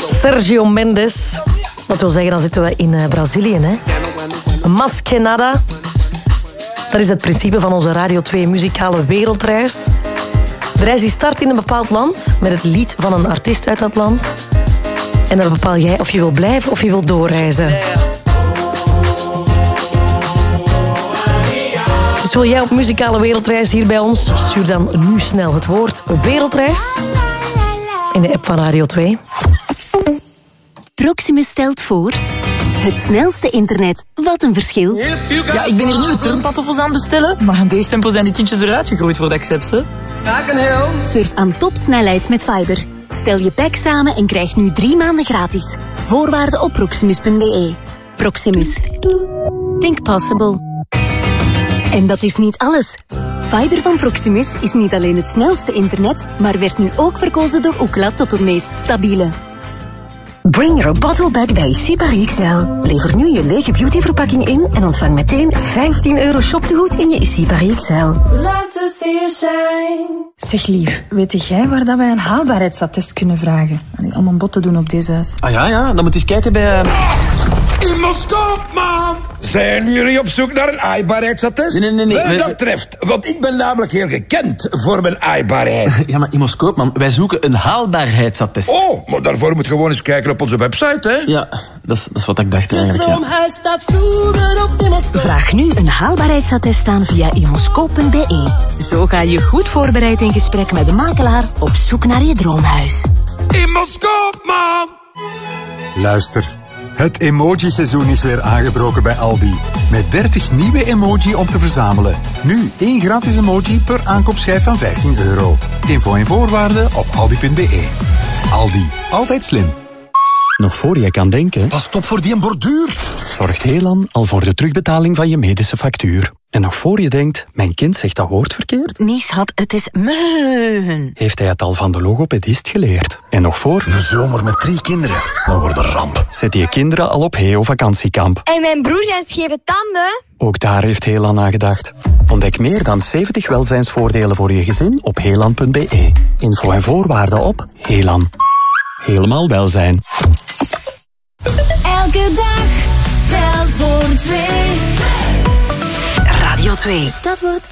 Sergio Mendes. Dat wil zeggen, dan zitten we in Brazilië, hè. Mas que nada. Dat is het principe van onze Radio 2 muzikale wereldreis. De reis die start in een bepaald land met het lied van een artiest uit dat land. En dan bepaal jij of je wil blijven of je wil doorreizen. Dus wil jij op muzikale wereldreis hier bij ons? Stuur dan nu snel het woord wereldreis in de app van Radio 2. Proximus stelt voor... Het snelste internet. Wat een verschil. Ja, ik ben hier nieuwe turnpantoffels aan het bestellen, maar aan deze tempo zijn die kindjes eruit gegroeid voor de accepts, hè? Surf aan topsnelheid met Fiber. Stel je pack samen en krijg nu 3 maanden gratis. Voorwaarden op proximus.be. Proximus. Think possible. En dat is niet alles. Fiber van Proximus is niet alleen het snelste internet, maar werd nu ook verkozen door Ookla tot het meest stabiele. Bring your bottle back bij Sipari XL. Lever nu je lege beautyverpakking in en ontvang meteen €15 shoptegoed in je Sipari XL. Zeg lief, weet jij waar dat wij een haalbaarheidsattest kunnen vragen? Om een bod te doen op deze huis. Ah ja, dan moet je eens kijken bij... Imoscoop, man! Zijn jullie op zoek naar een aaibaarheidsattest? Nee. Dat treft, want ik ben namelijk heel gekend voor mijn aaibaarheid. Ja, maar Imoscoop, man, wij zoeken een haalbaarheidsattest. Oh, maar daarvoor moet je gewoon eens kijken op onze website, hè? Ja, dat is wat ik dacht eigenlijk, ja. Vraag nu een haalbaarheidsattest aan via imoscoop.be. Zo ga je goed voorbereid in gesprek met de makelaar op zoek naar je droomhuis. Imoscoop, man! Luister. Het emoji-seizoen is weer aangebroken bij Aldi. Met 30 nieuwe emoji om te verzamelen. Nu 1 gratis emoji per aankoopschijf van €15. Info en voorwaarden op aldi.be. Aldi, altijd slim. Nog voor je kan denken... Pas op voor die borduur. Zorgt Helan al voor de terugbetaling van je medische factuur. En nog voor je denkt, mijn kind zegt dat woord verkeerd... Nee, schat, het is meun. Heeft hij het al van de logopedist geleerd. En nog voor... Een zomer met 3 kinderen. Dan wordt een ramp. Zet je kinderen al op Heo vakantiekamp. En mijn broer zijn scheve tanden. Ook daar heeft Helan aan gedacht. Ontdek meer dan 70 welzijnsvoordelen voor je gezin op helan.be. Info en voorwaarden op Helan. Helemaal welzijn. Elke dag telt voor 2. Radio 2. Dat wordt